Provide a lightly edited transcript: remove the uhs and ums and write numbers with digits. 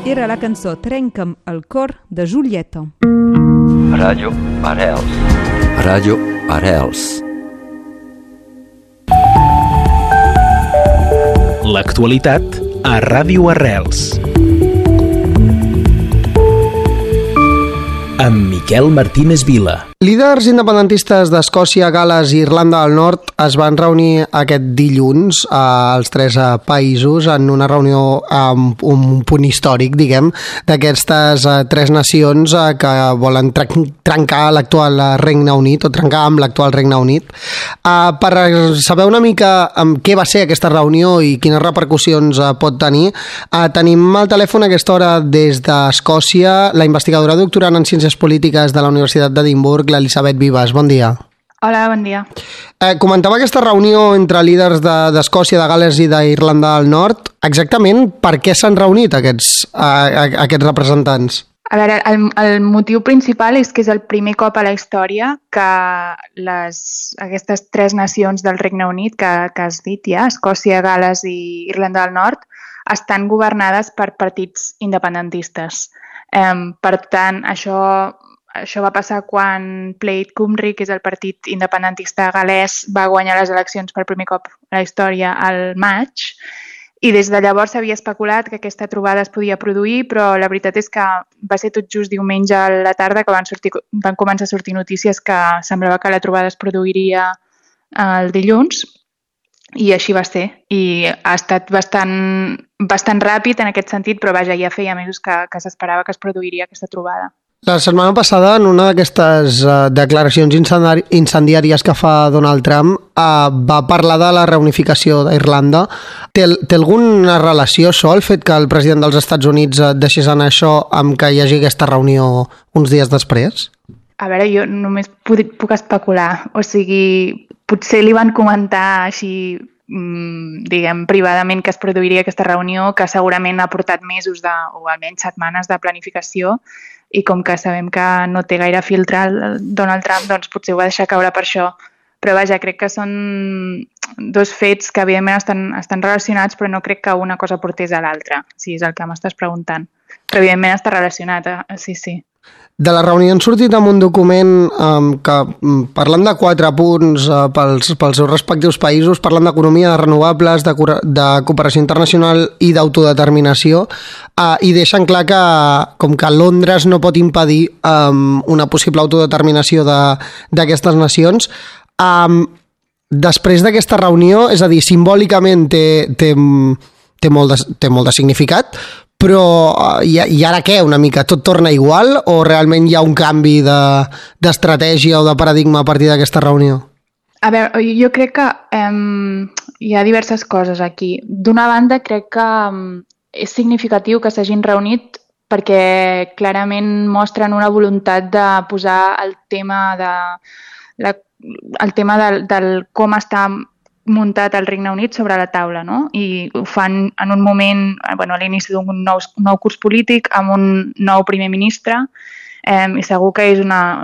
Era la cançó Trenca'm el cor de Julieta. Ràdio Arrels. Ràdio Arrels. L'actualitat a Ràdio Arrels. Amb Miquel Martínez Vila. Líders independentistes d'Escòcia, Gal·les i Irlanda del Nord es van reunir aquest dilluns als tres països en una reunió amb un punt històric, diguem, d'aquestes tres nacions que volen trencar l'actual Regne Unit o trencar amb l'actual Regne Unit. Per saber una mica què va ser aquesta reunió i quines repercussions pot tenir, tenim al telèfon a aquesta hora des d'Escòcia la investigadora doctorant en Ciències Polítiques de la Universitat d'Edimburg, l'Elisabet Vives. Bon dia. Hola, bon dia. Comentava aquesta reunió entre líders d'Escòcia, de Gal·les i d'Irlanda del Nord. Exactament per què s'han reunit aquests representants? A veure, el motiu principal és que és el primer cop a la història que aquestes tres nacions del Regne Unit que has dit ja, Escòcia, Gal·les i Irlanda del Nord, estan governades per partits independentistes. Per tant, això va passar quan Plaid Cymru, que és el partit independentista gal·lès, va guanyar les eleccions per primer cop a la història al maig, i des de llavors s'havia especulat que aquesta trobada es podia produir, però la veritat és que va ser tot just diumenge a la tarda que van començar a sortir notícies que semblava que la trobada es produiria el dilluns, i així va ser. I ha estat bastant ràpid en aquest sentit, però vaja, ja feia mesos que s'esperava que es produiria aquesta trobada. La setmana passada, en una d'aquestes declaracions incendiàries que fa Donald Trump, va parlar de la reunificació d'Irlanda. Té alguna relació això, el fet que el president dels Estats Units deixés anar això amb que hi hagi aquesta reunió uns dies després? A veure, jo només puc especular. O sigui, potser li van comentar així, diguem, privadament que es produiria aquesta reunió, que segurament ha portat mesos o almenys setmanes de planificació, i com que sabem que no té gaire filtre el Donald Trump, doncs potser ho va deixar caure per això. Però vaja, crec que són dos fets que evidentment estan relacionats, però no crec que una cosa portés a l'altra, si és el que m'estàs preguntant. Però evidentment està relacionat, sí. De la reunió han sortit amb un document que, parlant de 4 punts pels seus respectius països, parlant d'economia, de renovables, de cooperació internacional i d'autodeterminació, i deixen clar que, com que Londres no pot impedir una possible autodeterminació d'aquestes nacions, després d'aquesta reunió, és a dir, simbòlicament té molt de significat, però i ara què, una mica? Tot torna igual o realment hi ha un canvi d'estratègia o de paradigma a partir d'aquesta reunió? A veure, jo crec que hi ha diverses coses aquí. D'una banda, crec que és significatiu que s'hagin reunit perquè clarament mostren una voluntat de posar el tema del com està muntat el Regne Unit sobre la taula, no? I ho fan en un moment, a l'inici d'un nou curs polític, amb un nou primer ministre, i segur que és una